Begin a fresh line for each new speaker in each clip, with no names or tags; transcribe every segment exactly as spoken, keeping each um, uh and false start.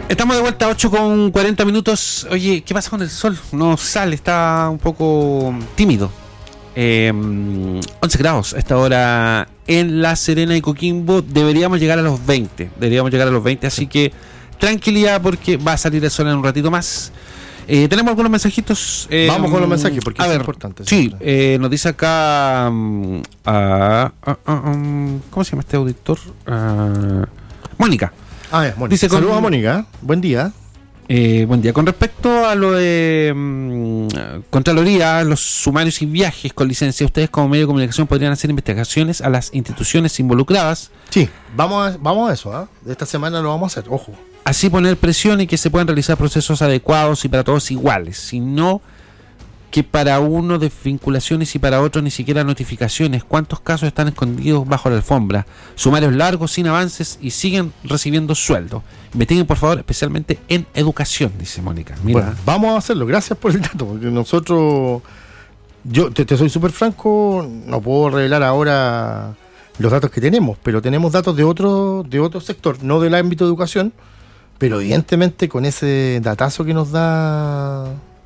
Estamos de vuelta a ocho con cuarenta minutos. Oye, ¿qué pasa con el sol? No sale, está un poco tímido. Eh, once grados a esta hora en La Serena y Coquimbo. Deberíamos llegar a los veinte. Deberíamos llegar a los veinte, así que tranquilidad porque va a salir el sol en un ratito más. Eh, tenemos algunos mensajitos. Eh,
Vamos con los mensajes porque
a
es
ver,
importante.
Sí, eh, nos dice acá. Um, uh, uh, uh, um, ¿Cómo se llama este auditor? Uh, Mónica.
Ah, ya, Mónica.
Dice con-
Saludos a Mónica. Buen día.
Eh, buen día. Con respecto a lo de um, Contraloría, los sumarios y viajes con licencia, ustedes como medio de comunicación podrían hacer investigaciones a las instituciones involucradas,
Sí, vamos a, vamos a eso. ¿ah? Esta semana lo vamos a hacer. Ojo.
así poner presión y que se puedan realizar procesos adecuados y para todos iguales, sino que para uno desvinculaciones y para otro ni siquiera notificaciones. ¿Cuántos casos están escondidos bajo la alfombra? Sumarios largos, sin avances y siguen recibiendo sueldo. Investiguen por favor, especialmente en educación, dice Mónica. Mira,
Bueno, vamos a hacerlo. Gracias por el dato, porque nosotros, yo te, te soy súper franco, no puedo revelar ahora los datos que tenemos, pero tenemos datos de otro, de otro sector, no del ámbito de educación, pero evidentemente con ese datazo que nos da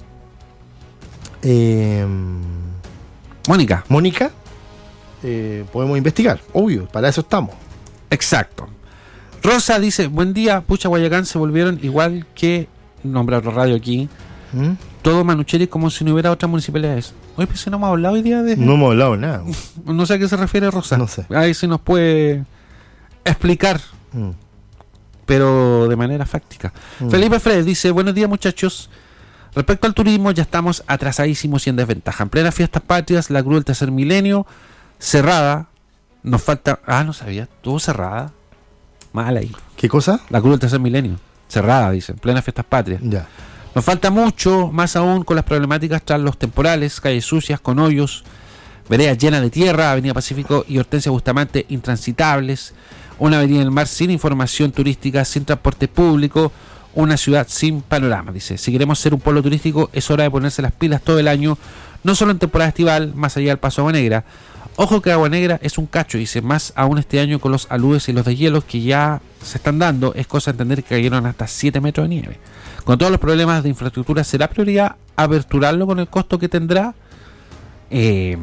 eh,
Mónica,
Mónica, eh, podemos investigar, obvio, para eso estamos.
exacto. Rosa dice, buen día, pucha, Guayacán se volvieron igual que, nombra otra radio aquí,
¿Mm?
todo Manucheri como si no hubiera otras municipalidades. Oye, pues si no hemos hablado hoy día de...
No hemos hablado nada.
No sé a qué se refiere Rosa.
No sé.
Ahí sí nos puede explicar,
Mm.
pero de manera fáctica.
Mm.
Felipe Fred dice, buenos días muchachos. Respecto al turismo, ya estamos atrasadísimos y en desventaja. En plena fiestas patrias, la cruz del tercer milenio, cerrada. Nos falta... Ah, no sabía. Estuvo cerrada. Mal ahí.
¿Qué cosa?
La cruz del tercer milenio. Cerrada, dice. En plena fiestas patrias.
Ya.
Nos falta mucho, más aún con las problemáticas tras los temporales, calles sucias, con hoyos, veredas llenas de tierra, Avenida Pacífico y Hortensia Bustamante intransitables, una avenida del mar sin información turística, sin transporte público, una ciudad sin panorama, dice. Si queremos ser un pueblo turístico, es hora de ponerse las pilas todo el año, no solo en temporada estival, más allá del paso Agua Negra. Ojo que Agua Negra es un cacho, dice, más aún este año con los aludes y los deshielos que ya se están dando, es cosa de entender que cayeron hasta siete metros de nieve. Con todos los problemas de infraestructura, ¿será prioridad aperturarlo con el costo que tendrá? Eh,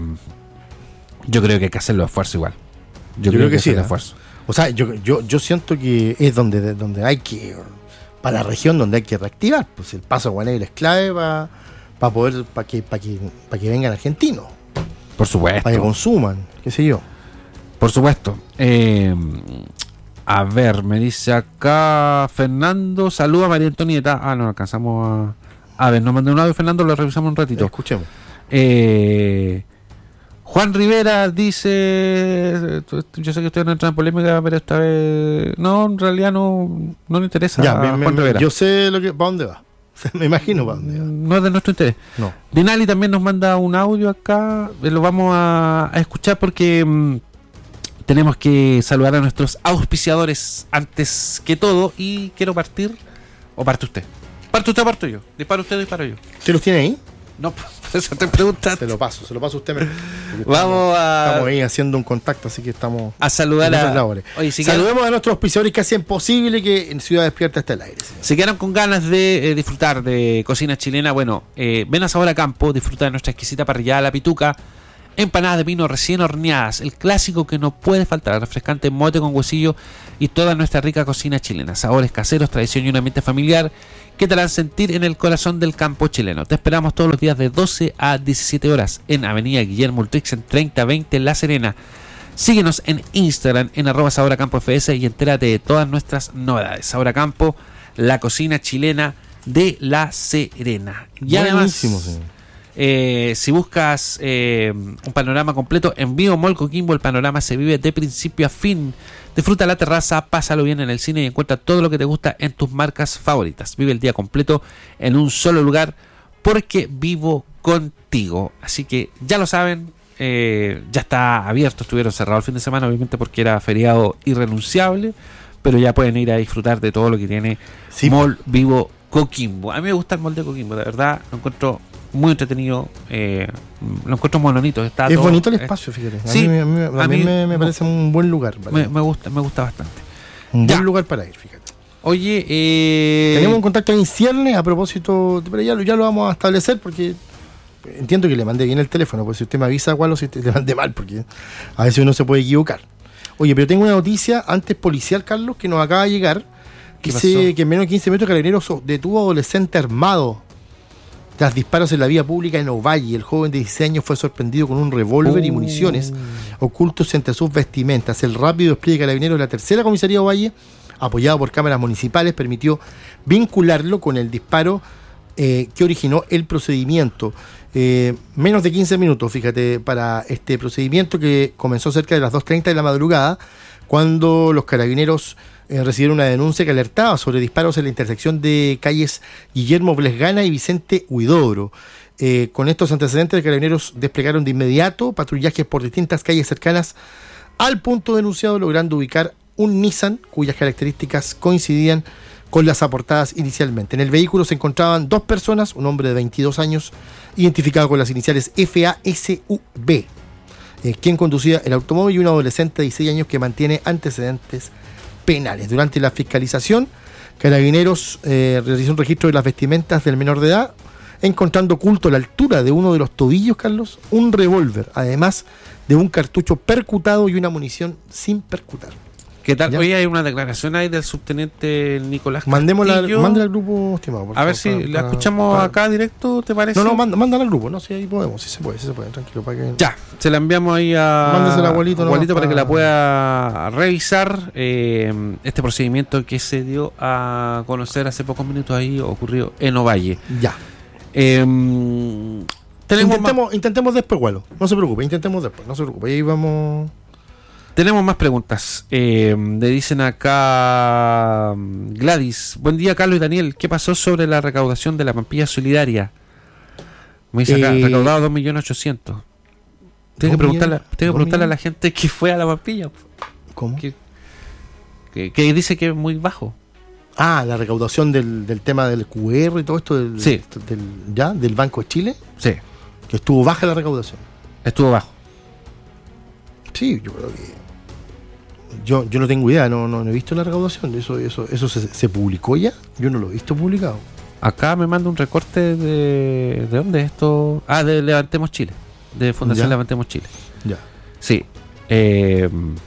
yo creo que hay que hacerlo de esfuerzo igual. Yo,
Yo
creo,
creo
que,
que sí,
hacerlo de
¿eh?
esfuerzo.
O sea, yo, yo, yo siento que es donde, donde hay que, para la región donde hay que reactivar. Pues el paso a Agua Negra es clave para pa poder, para que, para que, para que vengan argentinos,
Por supuesto.
para que consuman, qué sé yo.
Por supuesto. Eh, a ver, me dice acá Fernando, saluda a María Antonieta. Ah, no alcanzamos a... A ver, nos mandó un audio Fernando, lo revisamos un ratito.
Escuchemos.
Eh, Juan Rivera dice, yo sé que usted no entra en polémica, pero esta vez... No, en realidad no, no le interesa
Ya,
a
me-
Juan
me-
Rivera.
yo sé lo que, para dónde va. Me imagino para dónde va.
No es de nuestro interés.
No.
Dinali también nos manda un audio acá, eh, lo vamos a, a escuchar porque mm, tenemos que saludar a nuestros auspiciadores antes que todo y quiero partir, o parte usted. Parte usted o parto yo. Dispara usted o disparo yo.
¿Usted los tiene ahí?
No, por eso te preguntas.
Se lo paso, se lo paso a usted. mejor. Porque
Vamos
estamos,
a-
Estamos ahí haciendo un contacto, así que estamos...
A saludar
en otras
a...
labores.
Oye, si
Saludemos a nuestros auspiciadores que hacen posible que en Ciudad Despierta esté el aire. señor.
Se quedaron con ganas de eh, disfrutar de cocina chilena. Bueno, eh, ven a Sabor a Campo, disfruta de nuestra exquisita parrillada, la pituca, empanadas de pino recién horneadas, el clásico que no puede faltar, el refrescante mote con huesillo y toda nuestra rica cocina chilena. Sabores caseros, tradición y un ambiente familiar que te harán sentir en el corazón del campo chileno. Te esperamos todos los días de doce a diecisiete horas en Avenida Guillermo Ultrix en treinta veinte La Serena. Síguenos en Instagram en arroba Sabor a Campo F S y entérate de todas nuestras novedades. Sabor a Campo, la cocina chilena de La Serena. Y además,
Buenísimo, señor.
eh, si buscas eh, un panorama completo, en Vivo Mall Coquimbo el panorama se vive de principio a fin. Disfruta la terraza, pásalo bien en el cine y encuentra todo lo que te gusta en tus marcas favoritas. Vive el día completo en un solo lugar porque vivo contigo. Así que ya lo saben, eh, ya está abierto, estuvieron cerrados el fin de semana obviamente porque era feriado irrenunciable, pero ya pueden ir a disfrutar de todo lo que tiene
Sí.
Mall Vivo Coquimbo. A mí me gusta el Mall de Coquimbo, de verdad, lo encuentro muy entretenido, eh, lo encuentro mononito. Está
Es
todo-
bonito el
eh,
espacio, fíjate. A
sí,
mí, a mí- a
a
mí
mí
me, me
me-
parece un buen lugar. para
me,
ir.
me gusta, me gusta bastante.
un
ya.
buen lugar para ir, fíjate.
Oye, eh...
tenemos un contacto en ciernes a propósito, pero ya, ya lo vamos a establecer porque entiendo que le mandé bien el teléfono, pues si usted me avisa igual o si te, le mandé mal, porque a veces uno se puede equivocar. Oye, pero tengo una noticia antes policial, Carlos, que nos acaba de llegar. Dice que en menos de quince minutos Carabineros detuvo a adolescente armado tras disparos en la vía pública en Ovalle. El joven de dieciséis años fue sorprendido con un revólver uh. y municiones ocultos entre sus vestimentas. El rápido despliegue de Carabineros de la tercera comisaría de Ovalle, apoyado por cámaras municipales, permitió vincularlo con el disparo eh, que originó el procedimiento. Eh, menos de quince minutos, fíjate, para este procedimiento que comenzó cerca de las dos treinta de la madrugada, cuando los Carabineros eh, recibieron una denuncia que alertaba sobre disparos en la intersección de calles Guillermo Blesgana y Vicente Huidobro. Eh, con estos antecedentes, los Carabineros desplegaron de inmediato patrullajes por distintas calles cercanas al punto denunciado, logrando ubicar un Nissan cuyas características coincidían con las aportadas inicialmente. En el vehículo se encontraban dos personas, un hombre de veintidós años, identificado con las iniciales F A S U B, eh, quien conducía el automóvil, y un adolescente de dieciséis años que mantiene antecedentes penales. Durante la fiscalización, Carabineros eh, realizó un registro de las vestimentas del menor de edad, encontrando oculto a la altura de uno de los tobillos, Carlos, un revólver, además de un cartucho percutado y una munición sin percutar.
¿Qué tal?
¿Ya?
Hoy hay una declaración ahí del subteniente Nicolás
Mandémosla,
Castillo.
mándela al grupo, estimado. Por
a
favor,
ver si
para,
la
para,
escuchamos
para,
acá directo, ¿te parece?
No, no, manda, mándala al grupo, no sé, si ahí podemos, si se puede, si se puede, tranquilo. Para que...
Ya, se la enviamos ahí a
Mándesela a Abuelito,
Abuelito para
para...
que la pueda revisar. Eh, este procedimiento que se dio a conocer hace pocos minutos ahí ocurrió en Ovalle.
Ya.
Eh, tenemos
intentemos,
más...
intentemos después, Gualo. No se preocupe, intentemos después, no se preocupe. Ahí vamos...
Tenemos más preguntas. Eh, le dicen acá Gladys. Buen día, Carlos y Daniel. ¿Qué pasó sobre la recaudación de la Pampilla Solidaria? Me dice acá, eh, recaudado dos millones ochocientos mil. Tengo que preguntarle, tengo que preguntarle a la gente que fue a la Pampilla.
¿Cómo?
Que, que, que dice que es muy bajo.
Ah, la recaudación del, del tema del Q R y todo esto. Del,
sí.
Del, ¿Ya? ¿Del Banco de Chile?
Sí.
Que estuvo baja la recaudación.
Estuvo bajo.
Sí, yo creo que... Yo, yo no tengo idea, no, no, no he visto la recaudación. Eso, eso, eso se, se publicó ya. Yo no lo he visto publicado.
Acá me manda un recorte de... ¿De dónde es esto? Ah, de Levantemos Chile. De Fundación
ya.
Levantemos Chile.
Ya.
Sí. Eh,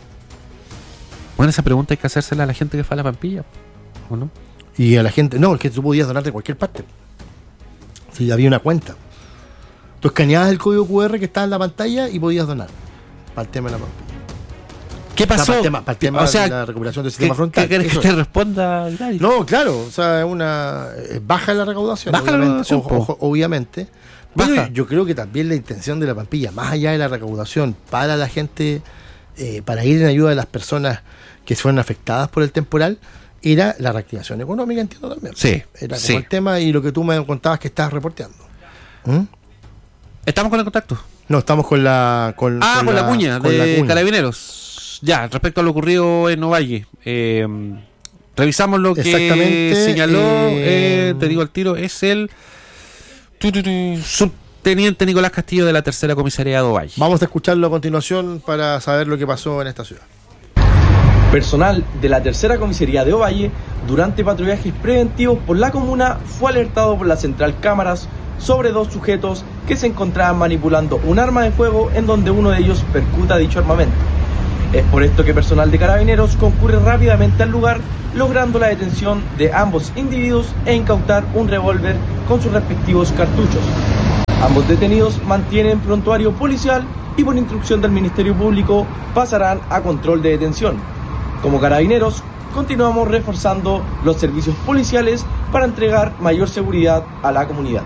bueno, esa pregunta hay que hacérsela a la gente que fue a la Pampilla, ¿o no?
Y a la gente... No, es que tú podías donar de cualquier parte. Si había una cuenta. Tú escaneabas el código Q R que estaba en la pantalla y podías donar. Para el tema de la Pampilla.
¿Qué pasó?
O sea, para el tema, para el tema
o sea,
de la recuperación del sistema
¿qué,
frontal.
¿Qué querés que te responda? Gladys?
No, claro, o sea, es una es baja la recaudación.
Baja la recaudación,
ojo, ojo, obviamente.
Baja.
Pero yo creo que también la intención de la Pampilla, más allá de la recaudación para la gente, eh, para ir en ayuda de las personas que fueron afectadas por el temporal, era la reactivación económica, entiendo también.
Sí.
Era como
sí.
el tema y lo que tú me contabas que estabas reporteando. ¿Mm?
¿Estamos con el contacto?
No, estamos con la... Con,
ah, con, con la, la cuña
con
de
la cuña.
Carabineros. Ya, respecto a lo ocurrido en Ovalle, eh, revisamos lo que señaló, eh, eh, te digo al tiro, es el tu, tu, tu, subteniente Nicolás Castillo de la tercera comisaría de Ovalle.
Vamos a escucharlo a continuación para saber lo que pasó en esta ciudad.
Personal de la tercera comisaría de Ovalle, durante patrullajes preventivos por la comuna, fue alertado por la central Cámaras sobre dos sujetos que se encontraban manipulando un arma de fuego, en donde uno de ellos percuta dicho armamento. Es por esto que personal de Carabineros concurre rápidamente al lugar, logrando la detención de ambos individuos e incautar un revólver con sus respectivos cartuchos. Ambos detenidos mantienen prontuario policial y por instrucción del Ministerio Público pasarán a control de detención. Como Carabineros, continuamos reforzando los servicios policiales para entregar mayor seguridad a la comunidad.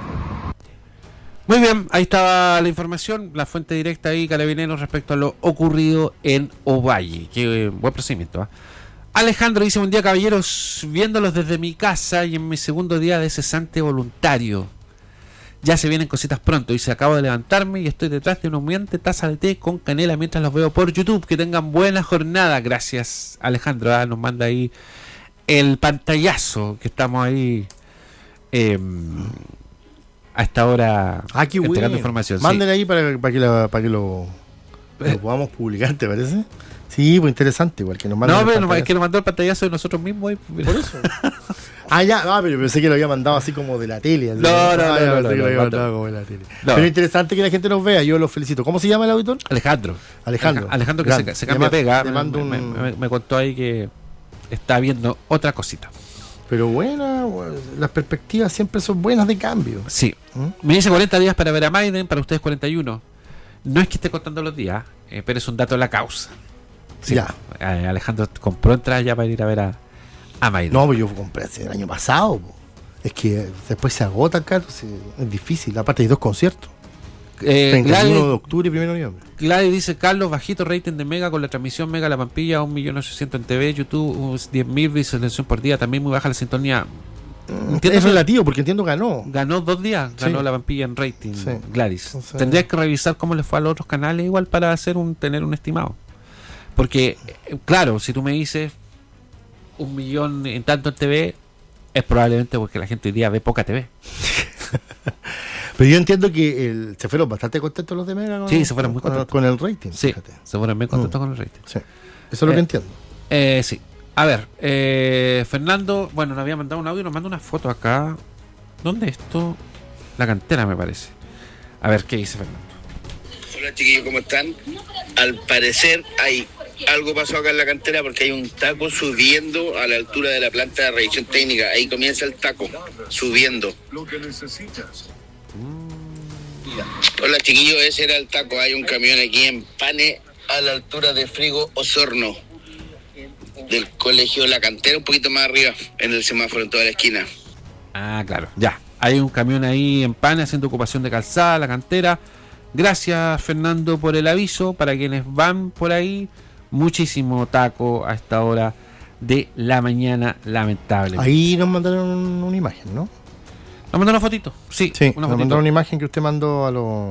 Muy bien, ahí estaba la información, la fuente directa ahí, Carabineros, respecto a lo ocurrido en Ovalle. Qué buen procedimiento, ¿eh? Alejandro dice, buen día caballeros, viéndolos desde mi casa y en mi segundo día de cesante voluntario. Ya se vienen cositas pronto, dice, acabo de levantarme y estoy detrás de una humeante taza de té con canela mientras los veo por YouTube. Que tengan buena jornada, gracias Alejandro, ¿eh? Nos manda ahí el pantallazo que estamos ahí... Eh, a esta hora
ah,
entregando información.
Mándenle
sí.
ahí para, para que, la, para que lo, lo podamos publicar, ¿te parece? Sí, pues interesante, igual que nos mandan.
No,
el
pero no, es
pantallazo.
que nos mandó el pantallazo de nosotros mismos. ahí,
Por eso. Ah, ya, ah, pero yo pensé que lo había mandado así como de la tele. Así.
No, no,
Ah,
no,
ya,
no,
pensé
no,
que lo
no,
había
no,
mandado
no.
como de la tele.
No.
Pero interesante que la gente nos vea, yo los felicito. ¿Cómo se llama el auditor?
Alejandro.
Alejandro.
Alejandro que
Grande.
se, se cambia
Le ma-
pega.
le
Me,
mando
me-
un-
me- me contó ahí que está viendo otra cosita.
Pero buena, bueno, las perspectivas siempre son buenas de cambio.
Sí.
¿Mm?
Me dice cuarenta días para ver a Maiden, para ustedes cuarenta y uno. No es que esté contando los días, eh, pero es un dato de la causa. Sí,
Ya.
eh, Alejandro compró entradas ya para ir a ver a, a Maiden.
No, pues yo compré hace el año pasado. Po. Es que después se agotan, Carlos. se- Es difícil. Aparte hay dos conciertos.
eh,
treinta y uno de
Gladys,
octubre y primero de noviembre.
Gladys dice, Carlos, bajito rating de Mega con la transmisión Mega La Pampilla, un millón ochocientos en T V, YouTube, diez mil visualizaciones por día, también muy baja la sintonía. Entiendo
Es
que
relativo, porque entiendo ganó.
ganó dos días, ganó
Sí.
La Pampilla en rating,
Sí.
Gladys.
Entonces-
Tendrías que revisar cómo le fue a los otros canales igual para hacer un tener un estimado. Porque, eh, claro, si tú me dices un millón en tanto en T V, es probablemente porque la gente hoy día ve poca T V.
Pero yo entiendo que el- se fueron bastante contentos los de Mega con,
Sí, se fueron muy
con-
contentos.
con el rating.
Sí,
Fíjate.
se fueron bien contentos
Mm.
con el rating.
Sí. Eso es lo
Eh,
que entiendo.
Eh, sí. A ver, eh, Fernando, bueno, nos había mandado un audio, nos manda una foto acá. ¿Dónde es esto? La cantera, me parece. A ver, ¿qué dice Fernando?
Hola chiquillos, ¿cómo están? Al parecer hay algo pasó acá en la cantera porque hay un taco subiendo a la altura de la planta de revisión técnica. Ahí comienza el taco, subiendo. Hola chiquillos, ese era el taco. Hay un camión aquí en Pane a la altura de Frigo Osorno, del colegio La Cantera, un poquito más arriba, en el semáforo en toda la esquina.
Ah, claro, ya. Hay un camión ahí en Pane haciendo ocupación de calzada, la cantera. Gracias, Fernando, por el aviso. Para quienes van por ahí, muchísimo taco a esta hora de la mañana, lamentable.
Ahí nos mandaron una imagen, ¿no?
¿Nos mandó una fotito? Sí,
Sí,
una
nos
fotito.
mandaron una imagen que usted mandó a los...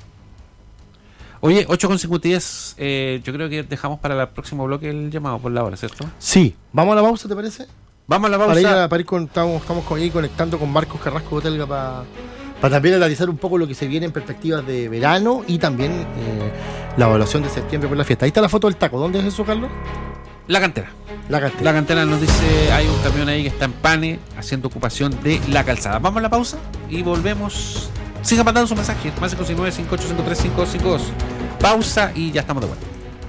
Oye, ocho con cincuenta y diez, eh, yo creo que dejamos para el próximo bloque el llamado por la hora, ¿cierto?
Sí, vamos a la pausa, ¿te parece?
Vamos a la
Para ir,
pausa.
a- para ir con, estamos, estamos con- ahí conectando con Marcos Carrasco Botelga para, para también analizar un poco lo que se viene en perspectivas de verano y también eh, la evaluación de septiembre por la fiesta. Ahí está la foto del taco. ¿Dónde es eso, Carlos?
La cantera.
La cantera.
La cantera nos dice, hay un camión ahí que está en Pane haciendo ocupación de la calzada. Vamos a la pausa y volvemos. Sigan mandando su mensaje. Más cinco nueve cinco ocho cinco tres cinco cinco dos. Pausa y ya estamos de vuelta.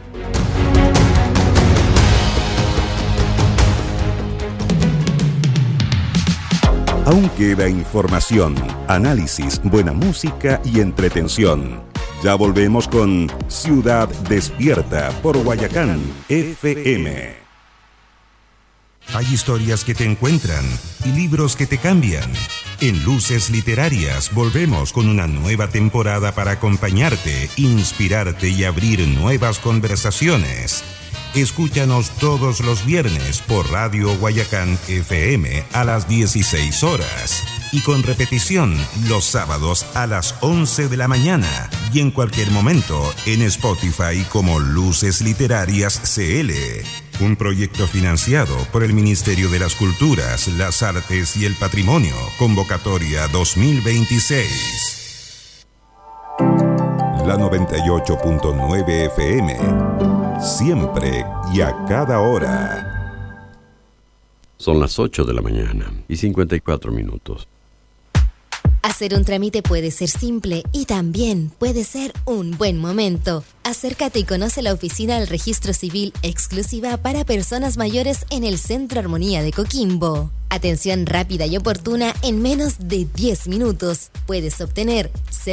Aún queda información, análisis, buena música y entretención. Ya volvemos con Ciudad Despierta por Guayacán F M.
Hay historias que te encuentran y libros que te cambian. En Luces Literarias volvemos con una nueva temporada para acompañarte, inspirarte y abrir nuevas conversaciones. Escúchanos todos los viernes por Radio Guayacán F M a las dieciséis horas y con repetición los sábados a las once de la mañana y en cualquier momento en Spotify como Luces Literarias C L. Un proyecto financiado por el Ministerio de las Culturas, las Artes y el Patrimonio. Convocatoria dos mil veintiséis.
La noventa y ocho punto nueve F M. Siempre y a cada hora.
Son las ocho de la mañana y cincuenta y cuatro minutos.
Hacer un trámite puede ser simple y también puede ser un buen momento. Acércate y conoce la oficina del Registro Civil exclusiva para personas mayores en el Centro Armonía de Coquimbo. Atención rápida y oportuna en menos de diez minutos. Puedes obtener